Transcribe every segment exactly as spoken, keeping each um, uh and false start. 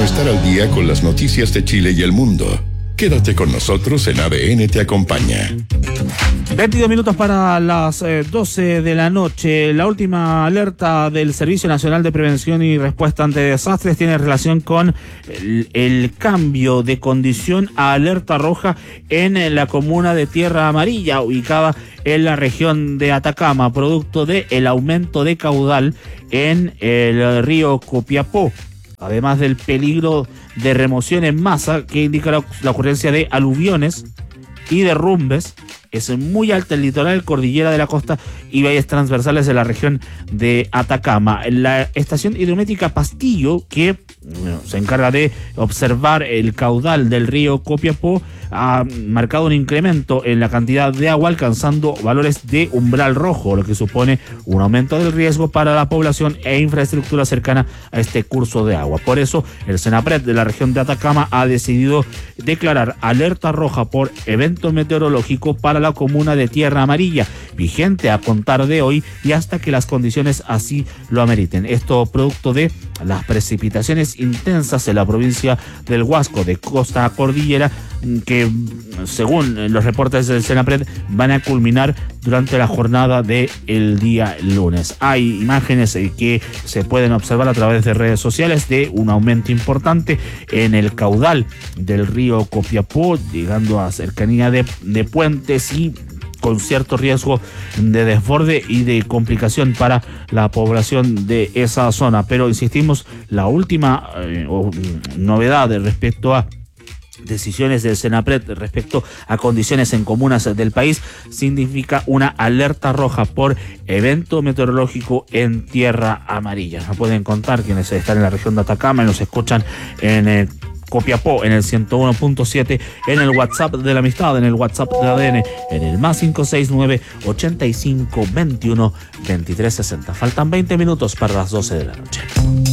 estar al día con las noticias de Chile y el mundo. Quédate con nosotros en A D N Te Acompaña. veintidós minutos para las eh, doce de la noche. La última alerta del Servicio Nacional de Prevención y Respuesta ante Desastres tiene relación con el, el cambio de condición a alerta roja en la comuna de Tierra Amarilla, ubicada en la región de Atacama, producto del aumento de caudal en el río Copiapó, además del peligro de remoción en masa que indica la, la ocurrencia de aluviones y derrumbes. Es muy alta el litoral, cordillera de la costa y valles transversales de la región de Atacama. La estación hidrométrica Pastillo, que bueno, se encarga de observar el caudal del río Copiapó, ha marcado un incremento en la cantidad de agua, alcanzando valores de umbral rojo, lo que supone un aumento del riesgo para la población e infraestructura cercana a este curso de agua. Por eso, el Senapred de la región de Atacama ha decidido declarar alerta roja por evento meteorológico para la comuna de Tierra Amarilla, vigente a contar de hoy y hasta que las condiciones así lo ameriten. Esto producto de las precipitaciones intensas en la provincia del Huasco, de costa a cordillera, que según los reportes del Senapred van a culminar durante la jornada del día lunes. Hay imágenes que se pueden observar a través de redes sociales de un aumento importante en el caudal del río Copiapó, llegando a cercanía de, de puentes y con cierto riesgo de desborde y de complicación para la población de esa zona. Pero insistimos, la última eh, novedad respecto a decisiones del Senapred respecto a condiciones en comunas del país significa una alerta roja por evento meteorológico en Tierra Amarilla. Nos pueden contar quienes están en la región de Atacama y nos escuchan en el Copiapó en el ciento uno punto siete, en el WhatsApp de la amistad, en el WhatsApp de A D N, en el más cinco seis nueve, ochenta y cinco, veintiuno, veintitrés, sesenta. Faltan veinte minutos para las doce de la noche.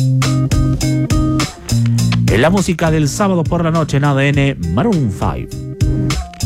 En la música del sábado por la noche en A D N, Maroon cinco.